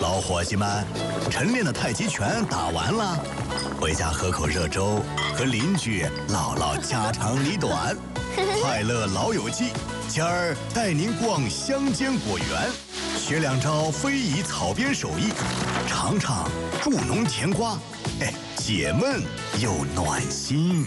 老伙计们，晨练的太极拳打完了，回家喝口热粥，和邻居唠唠家长里短。快乐老友记，今儿带您逛乡间果园，学2招非遗草编手艺，尝尝助农甜瓜，解闷又暖心。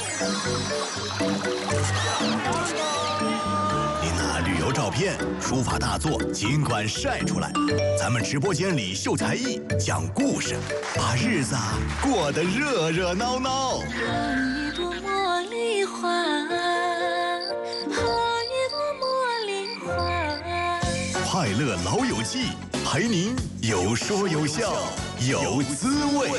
您那旅游照片、书法大作尽管晒出来，咱们直播间里秀才艺、讲故事，把日子过得热热闹闹。 好一朵茉莉花，好一朵茉莉花。 快乐老友记，陪您有说有笑有滋味。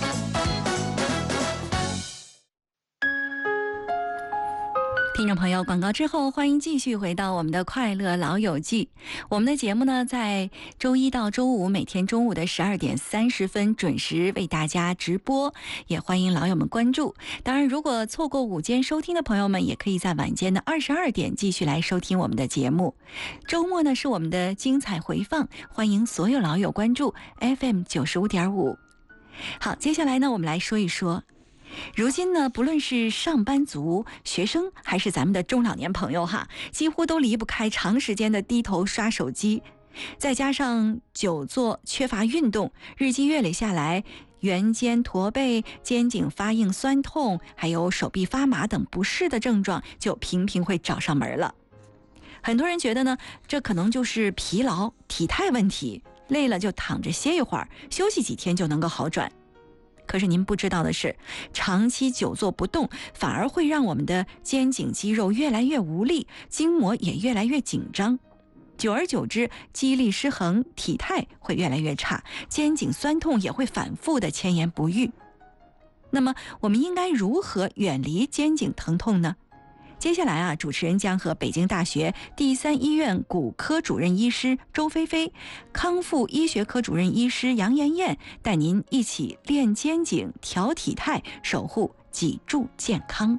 听众朋友，广告之后，欢迎继续回到我们的快乐老友记。我们的节目呢，在周一到周五每天中午的12点30分准时为大家直播，也欢迎老友们关注。当然，如果错过午间收听的朋友们，也可以在晚间的22点继续来收听我们的节目。周末呢是我们的精彩回放，欢迎所有老友关注 FM 95.5。好，接下来呢，我们来说一说。如今呢，不论是上班族、学生，还是咱们的中老年朋友哈，几乎都离不开长时间的低头刷手机，再加上久坐缺乏运动，日积月累下来，圆肩、驼背、肩颈发硬、酸痛，还有手臂发麻等不适的症状，就频频会找上门了。很多人觉得呢，这可能就是疲劳、体态问题，累了就躺着歇一会儿，休息几天就能够好转。可是您不知道的是，长期久坐不动，反而会让我们的肩颈肌肉越来越无力，筋膜也越来越紧张。久而久之，肌力失衡，体态会越来越差，肩颈酸痛也会反复的牵延不愈。那么，我们应该如何远离肩颈疼痛呢？接下来主持人将和北京大学第3医院骨科主任医师周菲菲、康复医学科主任医师杨艳艳带您一起练肩颈、调体态，守护脊柱健康。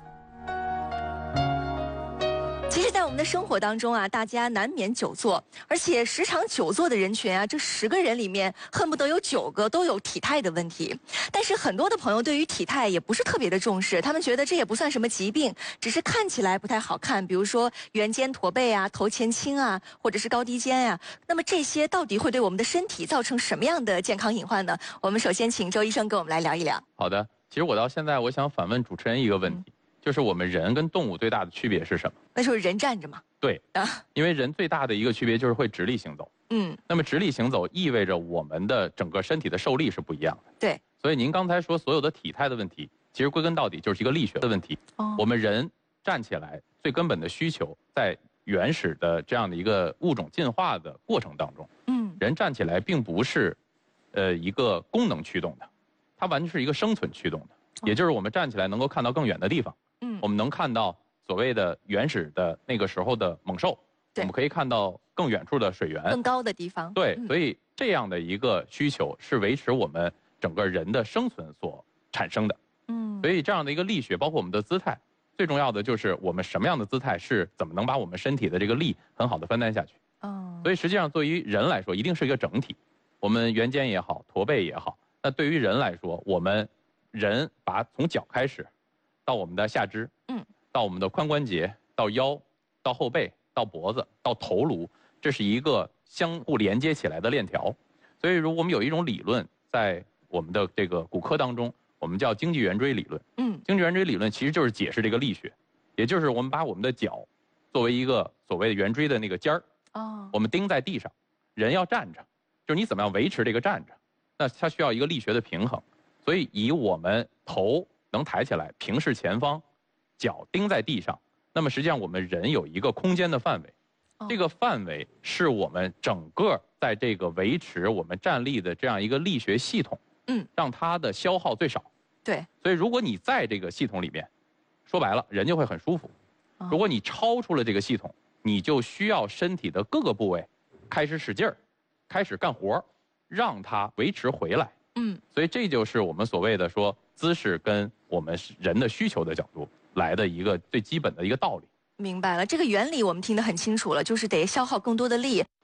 其实在我们的生活当中大家难免久坐，而且时常久坐的人群这10个人里面恨不得有9个都有体态的问题。但是很多的朋友对于体态也不是特别的重视，他们觉得这也不算什么疾病，只是看起来不太好看，比如说圆肩驼背头前倾或者是高低肩那么这些到底会对我们的身体造成什么样的健康隐患呢？我们首先请周医生跟我们来聊一聊。 好的，其实我到现在我想反问主持人一个问题，就是我们人跟动物最大的区别是什么？ 那就是人站着嘛。 对因为人最大的一个区别就是会直立行走。那么直立行走意味着我们的整个身体的受力是不一样的。 对， 所以您刚才说所有的体态的问题，其实归根到底就是一个力学的问题。我们人站起来最根本的需求，在原始的这样的一个物种进化的过程当中，人站起来并不是一个功能驱动的，它完全是一个生存驱动的。也就是我们站起来能够看到更远的地方，我们能看到所谓的原始的那个时候的猛兽，我们可以看到更远处的水源， 更高的地方。 对，所以这样的一个需求是维持我们整个人的生存所产生的。所以这样的一个力学，包括我们的姿态，最重要的就是我们什么样的姿态是怎么能把我们身体的这个力很好的分担下去。所以实际上对于人来说，一定是一个整体。我们圆肩也好，驼背也好，那对于人来说，我们人把从脚开始，到我们的下肢，到我们的髋关节，到腰，到后背，到脖子，到头颅，这是一个相互连接起来的链条。所以，如果我们有一种理论，在我们的这个骨科当中，我们叫经济圆锥理论。经济圆锥理论其实就是解释这个力学，也就是我们把我们的脚作为一个所谓的圆锥的那个尖儿，我们钉在地上，人要站着，就是你怎么样维持这个站着，那它需要一个力学的平衡。所以以我们头能抬起来，平视前方，脚钉在地上，那么实际上我们人有一个空间的范围，这个范围是我们整个在这个维持我们站立的这样一个力学系统，让它的消耗最少。 对， 所以如果你在这个系统里面，说白了，人就会很舒服。如果你超出了这个系统，你就需要身体的各个部位开始使劲儿，开始干活，让它维持回来。所以这就是我们所谓的说姿势跟我们人的需求的角度来的一个最基本的一个道理。 明白了，这个原理我们听得很清楚了，就是得消耗更多的力。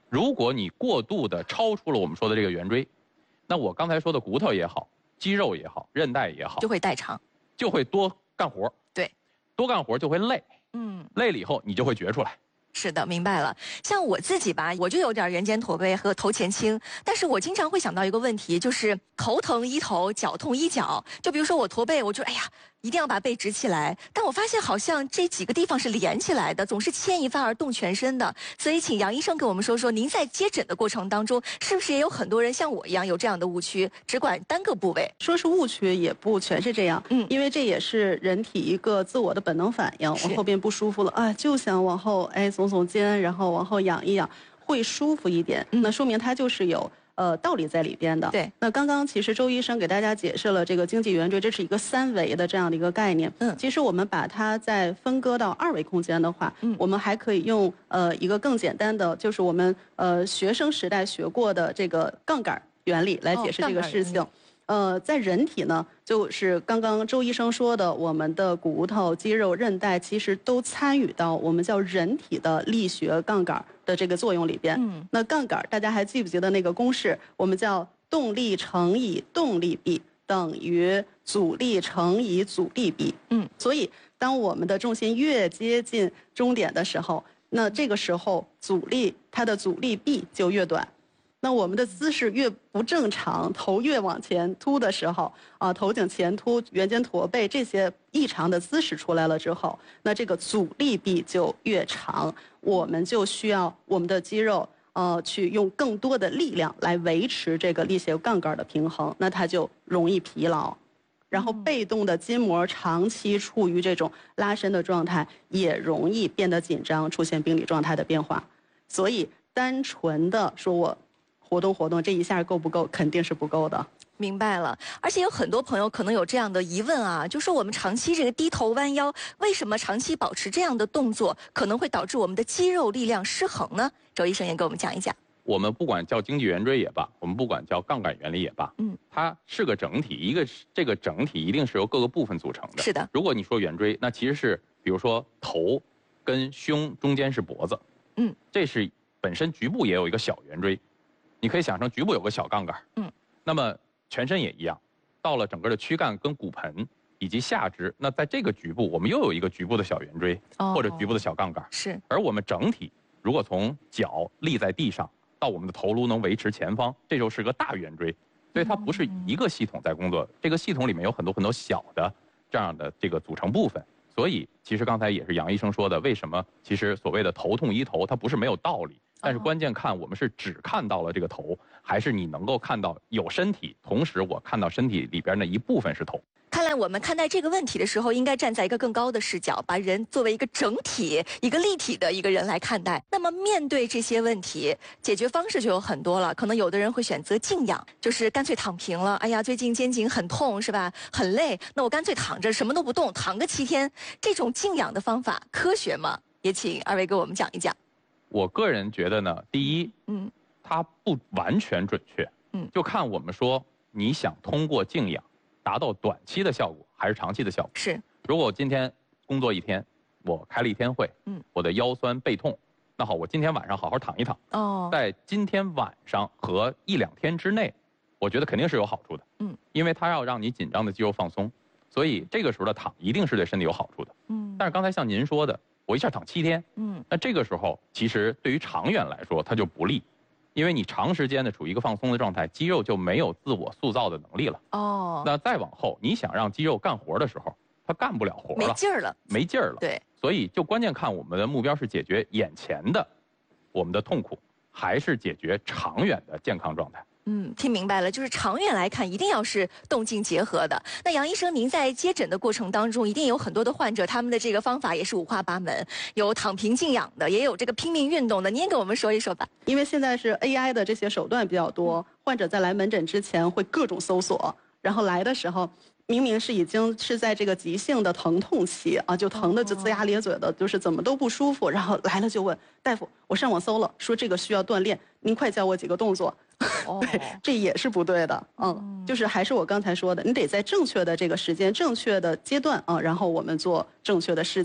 如果你过度的超出了我们说的这个圆锥，那我刚才说的骨头也好，肌肉也好，韧带也好， 就会代偿， 就会多干活。 对， 多干活就会累。累了以后你就会觉出来。 是的，明白了。像我自己吧，我就有点人间驼背和头前倾，但是我经常会想到一个问题，就是头疼医头，脚痛医脚。就比如说我驼背，我就哎呀，一定要把背直起来。但我发现好像这几个地方是连起来的，总是牵一发而动全身的。所以请杨医生给我们说说，您在接诊的过程当中，是不是也有很多人像我一样有这样的误区，只管单个部位？ 说是误区也不全是这样，因为这也是人体一个自我的本能反应。我后边不舒服了啊，就想往后耸耸肩，然后往后仰一仰，会舒服一点。那说明它就是有道理在里边的。 对。 那刚刚其实周医生给大家解释了这个经济圆锥，这是一个3维的这样的一个概念。其实我们把它再分割到2维空间的话，我们还可以用一个更简单的，就是我们学生时代学过的这个杠杆原理来解释这个事情。在人体呢，就是刚刚周医生说的，我们的骨头、肌肉、韧带其实都参与到我们叫人体的力学杠杆的这个作用里边。那杠杆大家还记不记得那个公式？我们叫动力乘以动力臂等于阻力乘以阻力臂。所以当我们的重心越接近终点的时候，那这个时候它的阻力臂就越短。那我们的姿势越不正常，头越往前凸的时候，头颈前凸、圆肩驼背这些异常的姿势出来了之后，那这个阻力臂就越长，我们就需要我们的肌肉去用更多的力量来维持这个力学杠杆的平衡，那它就容易疲劳，然后被动的筋膜长期处于这种拉伸的状态，也容易变得紧张，出现病理状态的变化。所以单纯的说我活动活动，这一下够不够？肯定是不够的。 明白了，而且有很多朋友可能有这样的疑问啊，就是我们长期这个低头弯腰，为什么长期保持这样的动作，可能会导致我们的肌肉力量失衡呢？周医生也给我们讲一讲。 我们不管叫经济圆锥也罢，我们不管叫杠杆原理也罢，它是个整体，这个整体一定是由各个部分组成的。 是的。 如果你说圆锥，那其实是比如说头跟胸中间是脖子，这是本身局部也有一个小圆锥。你可以想成局部有个小杠杆，那么全身也一样，到了整个的躯干跟骨盆以及下肢，那在这个局部我们又有一个局部的小圆锥，或者局部的小杠杆。 是。 而我们整体如果从脚立在地上到我们的头颅能维持前方，这就是个大圆锥。所以它不是一个系统在工作，这个系统里面有很多很多小的这样的这个组成部分。所以其实刚才也是杨医生说的，为什么其实所谓的头痛医头，它不是没有道理。但是关键看我们是只看到了这个头，还是你能够看到有身体，同时我看到身体里边的一部分是头。 看来我们看待这个问题的时候，应该站在一个更高的视角，把人作为一个整体、一个立体的一个人来看待。那么面对这些问题，解决方式就有很多了。可能有的人会选择静养，就是干脆躺平了。哎呀，最近肩颈很痛是吧？很累，那我干脆躺着什么都不动，躺个7天。这种静养的方法科学吗？也请2位给我们讲一讲。 我个人觉得呢，第一，它不完全准确，就看我们说你想通过静养达到短期的效果还是长期的效果。 是。 如果我今天工作1天，我开了1天会，我的腰酸背痛，那好，我今天晚上好好躺一躺。在今天晚上和1-2天之内，我觉得肯定是有好处的。因为它要让你紧张的肌肉放松，所以这个时候的躺一定是对身体有好处的。但是刚才像您说的，我一下躺7天，那这个时候其实对于长远来说它就不利，因为你长时间的处于一个放松的状态，肌肉就没有自我塑造的能力了。那再往后，你想让肌肉干活的时候，它干不了活了， 没劲儿了， 没劲儿了。 对， 所以就关键看我们的目标是解决眼前的我们的痛苦，还是解决长远的健康状态。 听明白了，就是长远来看，一定要是动静结合的。那杨医生，您在接诊的过程当中，一定有很多的患者，他们的这个方法也是五花八门，有躺平静养的，也有这个拼命运动的。您也给我们说一说吧。 因为现在是 AI 的这些手段比较多，患者在来门诊之前会各种搜索，然后来的时候明明是已经是在这个急性的疼痛期啊，就疼的就龇牙咧嘴的，就是怎么都不舒服，然后来了就问大夫，我上网搜了，说这个需要锻炼，您快教我几个动作。对，这也是不对的。就是还是我刚才说的，你得在正确的这个时间、正确的阶段啊，然后我们做正确的事情，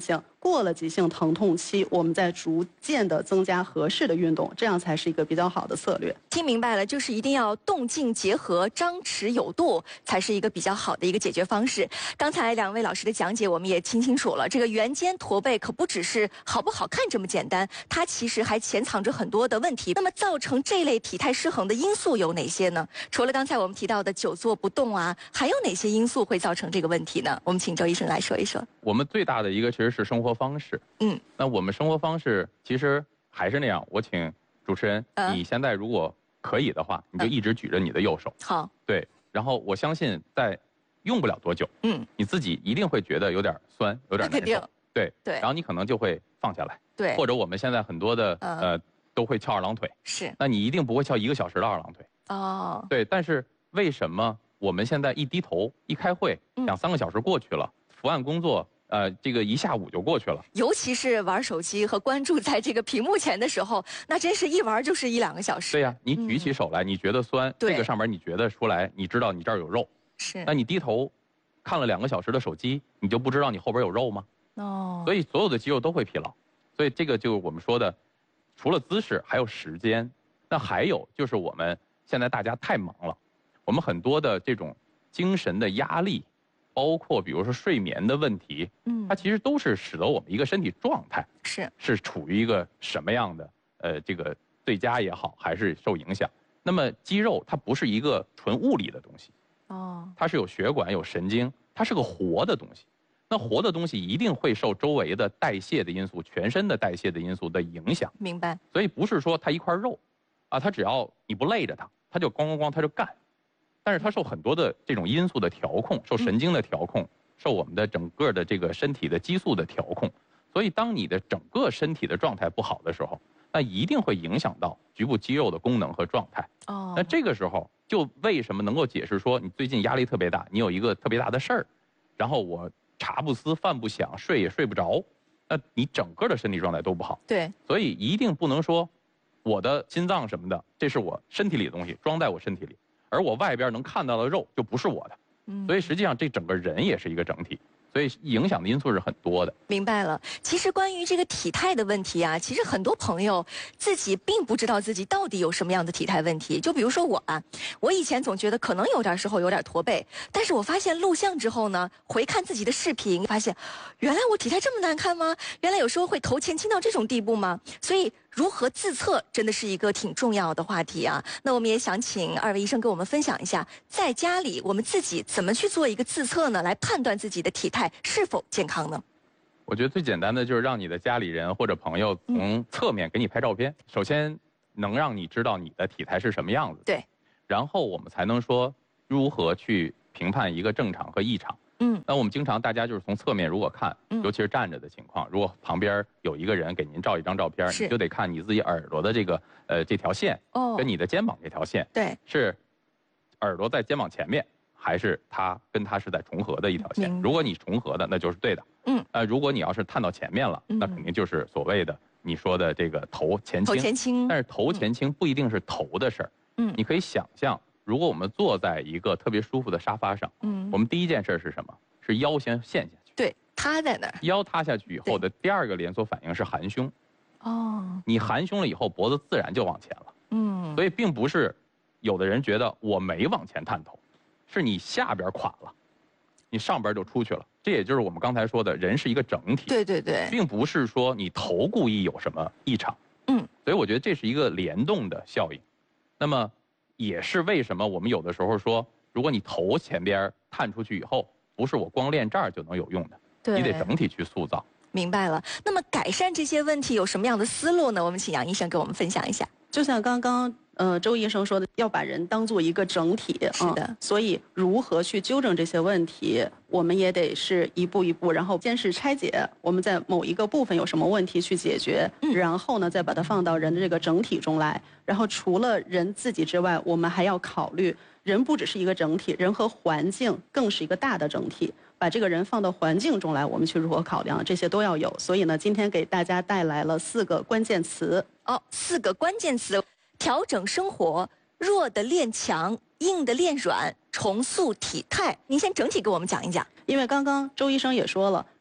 过了急性疼痛期，我们再逐渐的增加合适的运动，这样才是一个比较好的策略。 听明白了，就是一定要动静结合，张弛有度，才是一个比较好的一个解决方式。刚才2位老师的讲解，我们也听清楚了，这个圆肩驼背可不只是好不好看这么简单，它其实还潜藏着很多的问题。那么造成这类体态失衡的因素有哪些呢？除了刚才我们提到的久坐不动啊，还有哪些因素会造成这个问题呢？我们请周医生来说一说。 我们最大的一个其实是生活方式。那我们生活方式其实还是那样，我请主持人，你现在如果可以的话，你就一直举着你的右手。 好。 对，然后我相信在用不了多久，你自己一定会觉得有点酸，有点难受。对。然后你可能就会放下来。 对。 或者我们现在很多的都会翘二郎腿。 是。 那你一定不会翘1个小时的二郎腿。 哦。 对，但是为什么我们现在一低头一开会，2、3个小时过去了，伏案工作这个1下午就过去了。 尤其是玩手机和关注在这个屏幕前的时候，那真是一玩就是1、2个小时。 对呀，你举起手来，你觉得酸，这个上面你觉得出来，你知道你这儿有肉。 是。 那你低头看了2个小时的手机，你就不知道你后边有肉吗？所以所有的肌肉都会疲劳。所以这个就是我们说的，除了姿势，还有时间。那还有就是我们现在大家太忙了，我们很多的这种精神的压力，包括比如说睡眠的问题，它其实都是使得我们一个身体状态是处于一个什么样的这个最佳也好，还是受影响。那么肌肉它不是一个纯物理的东西，它是有血管有神经，它是个活的东西。那活的东西一定会受周围的代谢的因素、全身的代谢的因素的影响。 明白。 所以不是说它一块肉，它只要你不累着它就咣咣咣它就干。但是它受很多的这种因素的调控，受神经的调控，受我们的整个的这个身体的激素的调控。所以当你的整个身体的状态不好的时候，那一定会影响到局部肌肉的功能和状态。那这个时候就为什么能够解释说你最近压力特别大，你有一个特别大的事儿，然后我茶不思饭不想，睡也睡不着，那你整个的身体状态都不好。 对。 所以一定不能说我的心脏什么的，这是我身体里的东西，装在我身体里，而我外边能看到的肉就不是我的。所以实际上这整个人也是一个整体。所以影响的因素是很多的。 明白了。其实关于这个体态的问题啊，其实很多朋友自己并不知道自己到底有什么样的体态问题。就比如说我啊，我以前总觉得可能有点时候有点驼背，但是我发现录像之后呢，回看自己的视频，发现原来我体态这么难看吗？原来有时候会头前倾到这种地步吗？所以如何自测真的是一个挺重要的话题啊。那我们也想请2位医生给我们分享一下，在家里我们自己怎么去做一个自测呢，来判断自己的体态是否健康呢？ 我觉得最简单的就是让你的家里人或者朋友从侧面给你拍照片，首先能让你知道你的体态是什么样子。 对。 然后我们才能说如何去评判一个正常和异常。那我们经常大家就是从侧面如果看，尤其是站着的情况，如果旁边有一个人给您照一张照片，你就得看你自己耳朵的这条线，跟你的肩膀这条线， 对， 是耳朵在肩膀前面，还是它跟它是在重合的一条线？如果你重合的，那就是对的。如果你要是探到前面了，那肯定就是所谓的你说的这个头前倾。 头前倾。 但是头前倾不一定是头的事儿。你可以想象，如果我们坐在一个特别舒服的沙发上，我们第一件事是什么？是腰先陷下去。 对，塌在那儿。 腰塌下去以后的第二个连锁反应是含胸。你含胸了以后，脖子自然就往前了。所以并不是有的人觉得我没往前探头，是你下边垮了，你上边就出去了。这也就是我们刚才说的，人是一个整体。 对对对。 并不是说你头故意有什么异常。所以我觉得这是一个联动的效应。那么也是为什么我们有的时候说，如果你头前边探出去以后，不是我光练这儿就能有用的，你得整体去塑造。 明白了。那么改善这些问题有什么样的思路呢？我们请杨医生给我们分享一下。 就像刚刚周医生说的，要把人当做一个整体。 是的。 所以如何去纠正这些问题，我们也得是一步一步，然后先是拆解我们在某一个部分有什么问题去解决，然后呢再把它放到人的这个整体中来。然后除了人自己之外，我们还要考虑人不只是一个整体，人和环境更是一个大的整体。把这个人放到环境中来，我们去如何考量，这些都要有。所以呢，今天给大家带来了4个关键词。 4个关键词：调整生活、弱的练强、硬的练软、重塑体态。您先整体给我们讲一讲。 因为刚刚周医生也说了，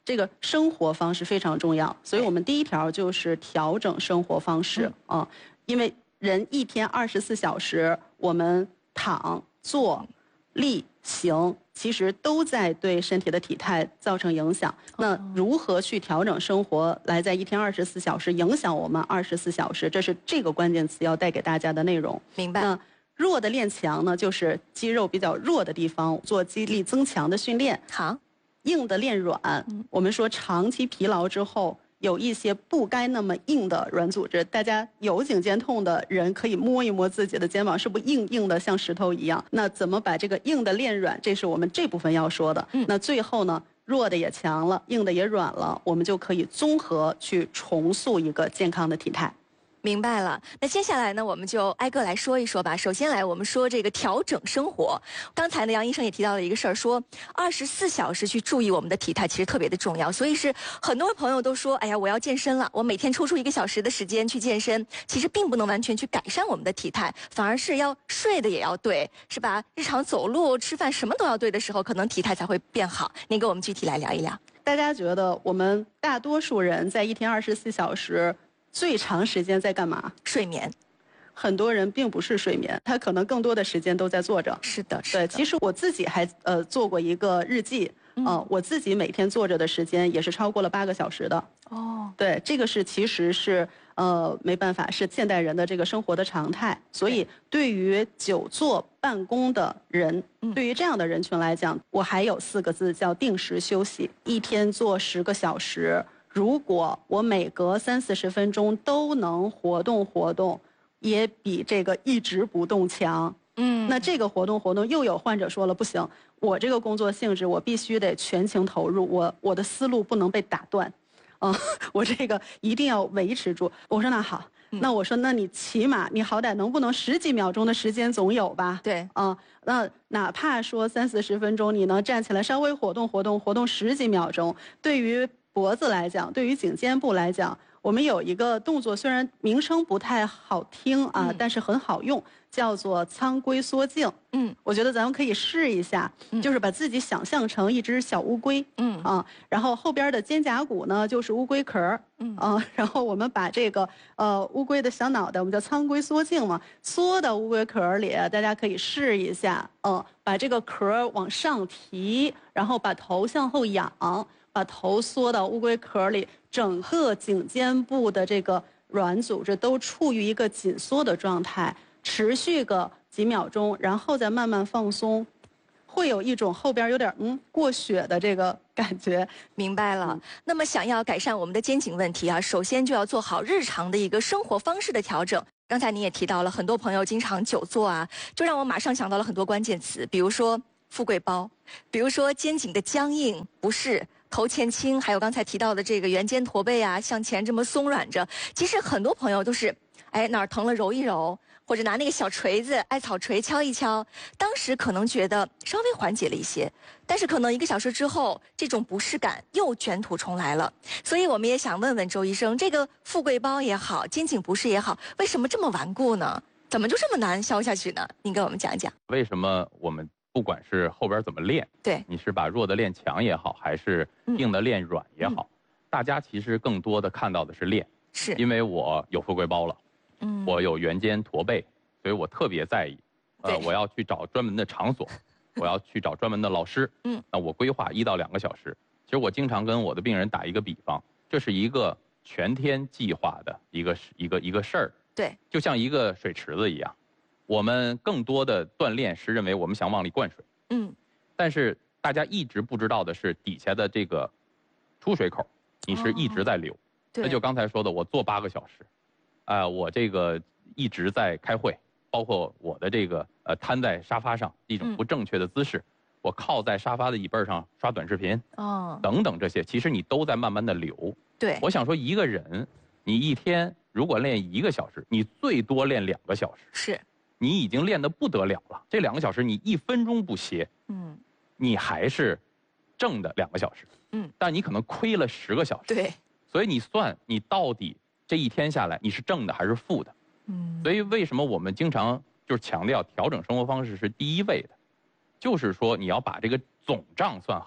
这个生活方式非常重要，所以我们第一条就是调整生活方式啊，因为人一天24小时，我们躺、坐、立、行，其实都在对身体的体态造成影响。那如何去调整生活，来在一天24小时影响我们24小时，这是这个关键词要带给大家的内容。 明白。 那弱的练强呢，就是肌肉比较弱的地方做肌力增强的训练。 好。 硬的练软，我们说长期疲劳之后，有一些不该那么硬的软组织。大家有颈肩痛的人可以摸一摸自己的肩膀，是不是硬硬的像石头一样？那怎么把这个硬的练软？这是我们这部分要说的。那最后呢，弱的也强了，硬的也软了，我们就可以综合去重塑一个健康的体态。 明白了，那接下来呢，我们就挨个来说一说吧。首先来，我们说这个调整生活。刚才呢，杨医生也提到了一个事儿，说24小时去注意我们的体态，其实特别的重要。所以是很多朋友都说，哎呀，我要健身了，我每天抽出1个小时的时间去健身，其实并不能完全去改善我们的体态，反而是要睡的也要对，是吧？日常走路、吃饭什么都要对的时候，可能体态才会变好。您给我们具体来聊一聊。 大家觉得我们大多数人在一天24小时。最长时间在干嘛？ 睡眠。 很多人并不是睡眠，他可能更多的时间都在坐着。 是的，是的。 对，其实我自己还做过一个日记，我自己每天坐着的时间也是超过了8个小时的。哦。对，这个其实是没办法，是现代人的这个生活的常态。所以对于久坐办公的人，对于这样的人群来讲，我还有4个字叫定时休息，一天做10个小时。如果我每隔30-40分钟都能活动活动，也比这个一直不动强。那这个活动又有患者说了，不行，我这个工作性质我必须得全情投入，我的思路不能被打断，我这个一定要维持住。我说那好，那我说那你起码你好歹能不能10几秒钟的时间总有吧？ 对， 那哪怕说30-40分钟，你能站起来稍微活动10几秒钟，对于脖子来讲，对于颈肩部来讲，我们有一个动作，虽然名称不太好听啊，但是很好用，叫做苍龟缩颈。我觉得咱们可以试一下，就是把自己想象成一只小乌龟。然后后边的肩胛骨呢就是乌龟壳。然后我们把这个乌龟的小脑袋，我们叫苍龟缩颈嘛，缩到乌龟壳里，大家可以试一下。把这个壳往上提，然后把头向后仰。把头缩到乌龟壳里，整个颈肩部的这个软组织都处于一个紧缩的状态，持续个几秒钟，然后再慢慢放松，会有一种后边有点过血的这个感觉。 明白了。那么想要改善我们的肩颈问题啊，首先就要做好日常的一个生活方式的调整。刚才你也提到了，很多朋友经常久坐啊，就让我马上想到了很多关键词，比如说富贵包，比如说肩颈的僵硬不适。头前倾，还有刚才提到的这个圆肩驼背啊，向前这么松软着。其实很多朋友都是，哪儿疼了揉一揉，或者拿那个小锤子、艾草锤敲一敲。当时可能觉得稍微缓解了一些，但是可能1个小时之后，这种不适感又卷土重来了。所以我们也想问问周医生，这个富贵包也好，肩颈不适也好，为什么这么顽固呢？怎么就这么难消下去呢？您给我们讲一讲。 为什么我们不管是后边怎么练， 对， 你是把弱的练强也好，还是硬的练软也好，大家其实更多的看到的是练， 是因为我有富贵包了，我有圆肩驼背，所以我特别在意，我要去找专门的场所，我要去找专门的老师，那我规划1到2个小时。其实我经常跟我的病人打一个比方，这是一个全天计划的一个事儿， 对， 就像一个水池子一样。我们更多的锻炼是认为我们想往里灌水，但是大家一直不知道的是底下的这个出水口，你是一直在流。那就刚才说的，我坐8个小时，我这个一直在开会，包括我的这个瘫在沙发上一种不正确的姿势，我靠在沙发的椅背上刷短视频，等等这些，其实你都在慢慢的流。 对， 我想说一个人，你一天如果练1个小时，你最多练2个小时。 是。 你已经练得不得了了，这2个小时你1分钟不歇，你还是挣的2个小时，但你可能亏了10个小时， 对， 所以你算你到底这一天下来你是挣的还是负的，所以为什么我们经常就是强调调整生活方式是第一位的，就是说你要把这个总账算好，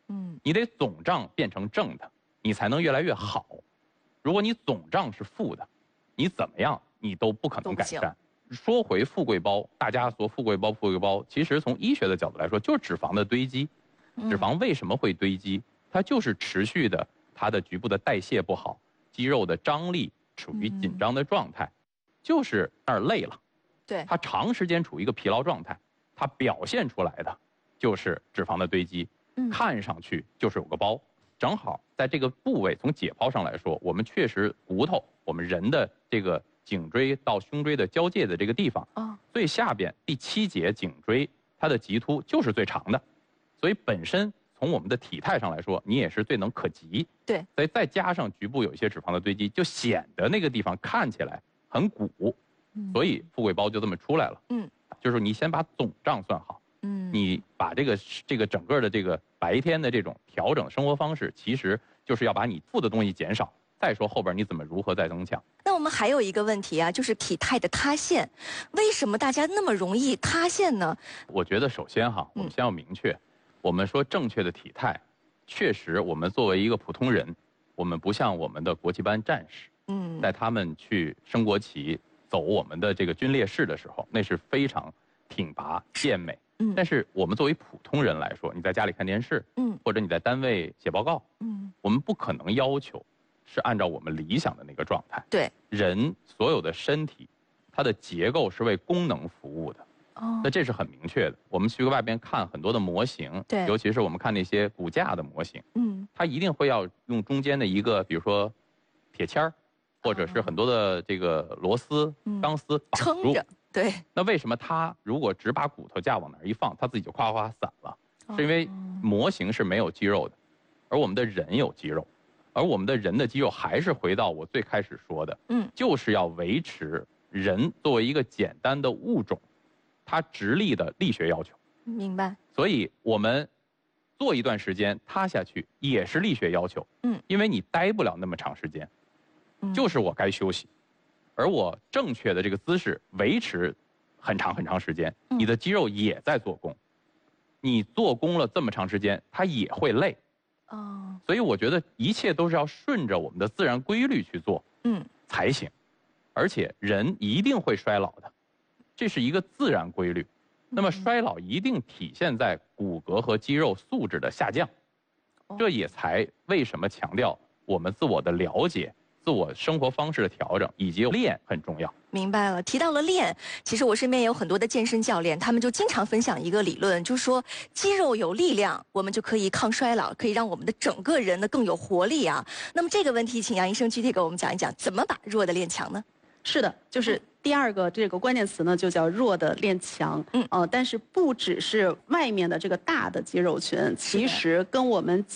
你得总账变成正的，你才能越来越好。如果你总账是负的，你怎么样你都不可能改善。说回富贵包，大家说富贵包，其实从医学的角度来说，就是脂肪的堆积。脂肪为什么会堆积？它就是持续的，它的局部的代谢不好，肌肉的张力处于紧张的状态，就是那儿累了。 对， 它长时间处于一个疲劳状态，它表现出来的就是脂肪的堆积，看上去就是有个包。正好在这个部位，从解剖上来说，我们确实骨头，我们人的这个颈椎到胸椎的交界的这个地方，最下边第7节颈椎，它的棘突就是最长的，所以本身从我们的体态上来说，你也是最能可及。 对， 所以再加上局部有一些脂肪的堆积，就显得那个地方看起来很鼓，所以富贵包就这么出来了。就是你先把总账算好。你把这个整个的这个白天的这种调整生活方式，其实就是要把你负的东西减少。再说后边你怎么如何再增强。 那我们还有一个问题啊，就是体态的塌陷，为什么大家那么容易塌陷呢？ 我觉得首先哈，我们先要明确，我们说正确的体态，确实我们作为一个普通人，我们不像我们的国旗班战士，在他们去升国旗、走我们的这个军烈士的时候，那是非常挺拔健美。但是我们作为普通人来说，你在家里看电视，或者你在单位写报告，我们不可能要求是按照我们理想的那个状态。 对， 人所有的身体，它的结构是为功能服务的。那这是很明确的。我们去外边看很多的模型， 对， 尤其是我们看那些骨架的模型，它一定会要用中间的一个，比如说铁签儿，或者是很多的这个螺丝、钢丝绑住。 对， 那为什么它如果只把骨头架往那儿一放，它自己就夸夸散了？是因为模型是没有肌肉的，而我们的人有肌肉，而我们的人的肌肉还是回到我最开始说的，就是要维持人作为一个简单的物种，它直立的力学要求。 明白。 所以我们做一段时间塌下去也是力学要求，因为你待不了那么长时间，就是我该休息。而我正确的这个姿势维持很长很长时间，你的肌肉也在做功，你做功了这么长时间，它也会累。所以我觉得一切都是要顺着我们的自然规律去做，才行。而且人一定会衰老的，这是一个自然规律。那么衰老一定体现在骨骼和肌肉素质的下降，这也才为什么强调我们自我的了解、自我生活方式的调整以及练很重要。 明白了，提到了练，其实我身边也有很多的健身教练，他们就经常分享一个理论，就是说肌肉有力量，我们就可以抗衰老，可以让我们的整个人呢更有活力啊。那么这个问题，请杨医生具体给我们讲一讲，怎么把弱的练强呢？ 是的，就是第二个这个关键词呢，就叫弱的练强。但是不只是外面的这个大的肌肉群，其实跟我们